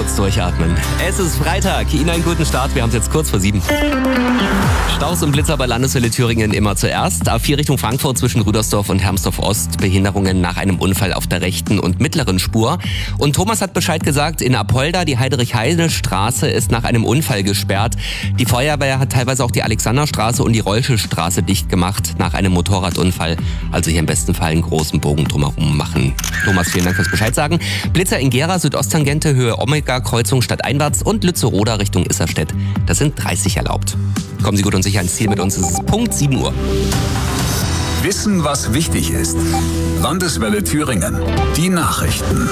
kurz durchatmen. Es ist Freitag. Ihnen einen guten Start. Wir haben es jetzt kurz vor 7. Staus und Blitzer bei Landeswelle Thüringen immer zuerst. A4 Richtung Frankfurt zwischen Rüdersdorf und Hermsdorf Ost. Behinderungen nach einem Unfall auf der rechten und mittleren Spur. Und Thomas hat Bescheid gesagt, in Apolda, die Heinrich-Heine-Straße ist nach einem Unfall gesperrt. Die Feuerwehr hat teilweise auch die Alexanderstraße und die Rolschelstraße dicht gemacht nach einem Motorradunfall. Also hier im besten Fall einen großen Bogen drumherum machen. Thomas, vielen Dank fürs Bescheid sagen. Blitzer in Gera, Südosttangente, Höhe Omega-Kreuzung stadteinwärts und Lützeroda Richtung Isserstedt. Das sind 30 erlaubt. Kommen Sie gut und sicher ins Ziel mit uns. Es ist Punkt 7 Uhr. Wissen, was wichtig ist. Landeswelle Thüringen. Die Nachrichten.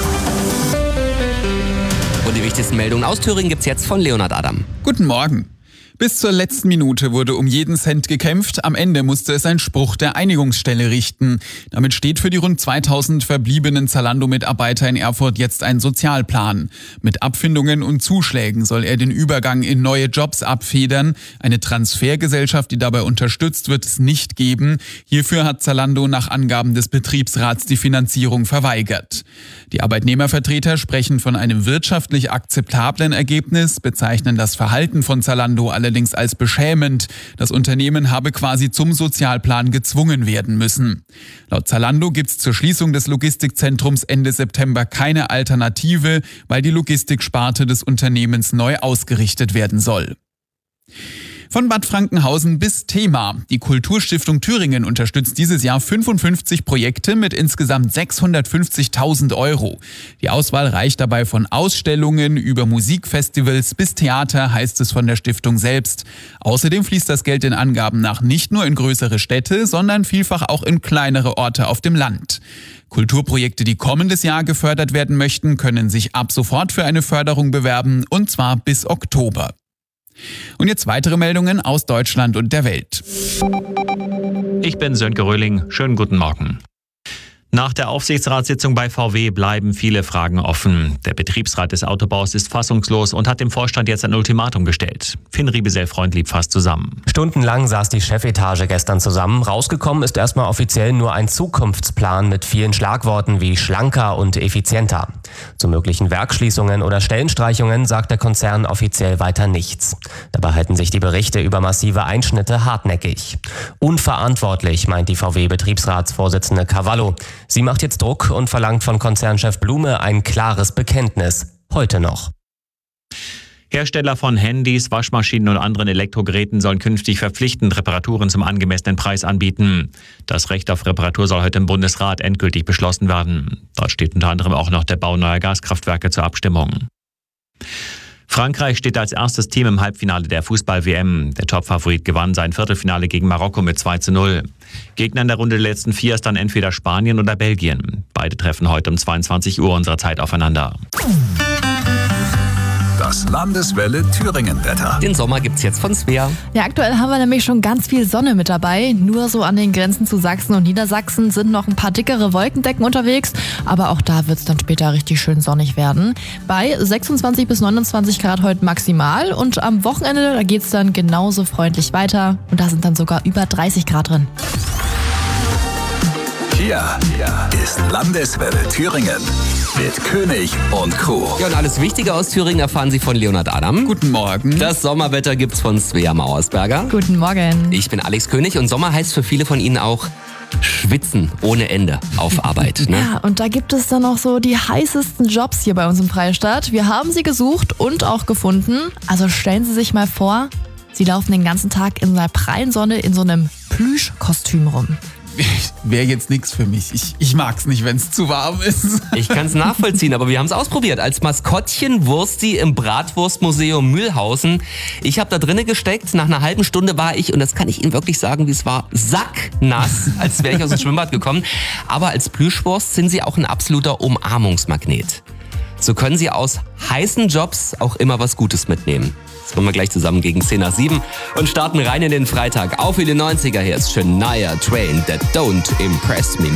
Und die wichtigsten Meldungen aus Thüringen gibt's jetzt von Leonhard Adam. Guten Morgen. Bis zur letzten Minute wurde um jeden Cent gekämpft. Am Ende musste es ein Spruch der Einigungsstelle richten. Damit steht für die rund 2000 verbliebenen Zalando-Mitarbeiter in Erfurt jetzt ein Sozialplan. Mit Abfindungen und Zuschlägen soll er den Übergang in neue Jobs abfedern. Eine Transfergesellschaft, die dabei unterstützt, wird es nicht geben. Hierfür hat Zalando nach Angaben des Betriebsrats die Finanzierung verweigert. Die Arbeitnehmervertreter sprechen von einem wirtschaftlich akzeptablen Ergebnis, bezeichnen das Verhalten von Zalando allerdings als beschämend. Das Unternehmen habe quasi zum Sozialplan gezwungen werden müssen. Laut Zalando gibt es zur Schließung des Logistikzentrums Ende September keine Alternative, weil die Logistiksparte des Unternehmens neu ausgerichtet werden soll. Von Bad Frankenhausen bis Thema. Die Kulturstiftung Thüringen unterstützt dieses Jahr 55 Projekte mit insgesamt 650.000 €. Die Auswahl reicht dabei von Ausstellungen über Musikfestivals bis Theater, heißt es von der Stiftung selbst. Außerdem fließt das Geld den Angaben nach nicht nur in größere Städte, sondern vielfach auch in kleinere Orte auf dem Land. Kulturprojekte, die kommendes Jahr gefördert werden möchten, können sich ab sofort für eine Förderung bewerben, und zwar bis Oktober. Und jetzt weitere Meldungen aus Deutschland und der Welt. Ich bin Sönke Röhling. Schönen guten Morgen. Nach der Aufsichtsratssitzung bei VW bleiben viele Fragen offen. Der Betriebsrat des Autobaus ist fassungslos und hat dem Vorstand jetzt ein Ultimatum gestellt. Finn Riebesell-Freundlieb fasst zusammen. Stundenlang saß die Chefetage gestern zusammen. Rausgekommen ist erstmal offiziell nur ein Zukunftsplan mit vielen Schlagworten wie schlanker und effizienter. Zu möglichen Werksschließungen oder Stellenstreichungen sagt der Konzern offiziell weiter nichts. Dabei halten sich die Berichte über massive Einschnitte hartnäckig. Unverantwortlich, meint die VW-Betriebsratsvorsitzende Cavallo. Sie macht jetzt Druck und verlangt von Konzernchef Blume ein klares Bekenntnis. Heute noch. Hersteller von Handys, Waschmaschinen und anderen Elektrogeräten sollen künftig verpflichtend Reparaturen zum angemessenen Preis anbieten. Das Recht auf Reparatur soll heute im Bundesrat endgültig beschlossen werden. Dort steht unter anderem auch noch der Bau neuer Gaskraftwerke zur Abstimmung. Frankreich steht als erstes Team im Halbfinale der Fußball-WM. Der Topfavorit gewann sein Viertelfinale gegen Marokko mit 2:0. Gegner in der Runde der letzten 4 ist dann entweder Spanien oder Belgien. Beide treffen heute um 22 Uhr unserer Zeit aufeinander. Das Landeswelle Thüringen-Wetter. Den Sommer gibt's jetzt von Svea. Ja, aktuell haben wir nämlich schon ganz viel Sonne mit dabei. Nur so an den Grenzen zu Sachsen und Niedersachsen sind noch ein paar dickere Wolkendecken unterwegs. Aber auch da wird's dann später richtig schön sonnig werden. Bei 26 bis 29 Grad heute maximal. Und am Wochenende, da geht's dann genauso freundlich weiter. Und da sind dann sogar über 30 Grad drin. Hier ist Landeswelle Thüringen mit König und Co. Ja, und alles Wichtige aus Thüringen erfahren Sie von Leonhard Adam. Guten Morgen. Das Sommerwetter gibt's von Svea Mauersberger. Guten Morgen. Ich bin Alex König und Sommer heißt für viele von Ihnen auch Schwitzen ohne Ende auf Arbeit. Ne? Ja, und da gibt es dann auch so die heißesten Jobs hier bei uns im Freistaat. Wir haben sie gesucht und auch gefunden. Also stellen Sie sich mal vor, Sie laufen den ganzen Tag in einer prallen Sonne in so einem Plüschkostüm rum. Wäre jetzt nichts für mich. Ich mag's nicht, wenn es zu warm ist. Ich kann's nachvollziehen, aber wir haben es ausprobiert. Als Maskottchen Wursti im Bratwurstmuseum Mühlhausen. Ich habe da drinnen gesteckt. Nach einer halben Stunde war ich, und das kann ich Ihnen wirklich sagen, wie es war, sacknass, als wäre ich aus dem Schwimmbad gekommen. Aber als Plüschwurst sind Sie auch ein absoluter Umarmungsmagnet. So können Sie aus heißen Jobs auch immer was Gutes mitnehmen. Das wollen wir gleich zusammen gegen 10 nach 7 und starten rein in den Freitag. Auf in die 90er, hier ist Shania Twain, That Don't Impress Me.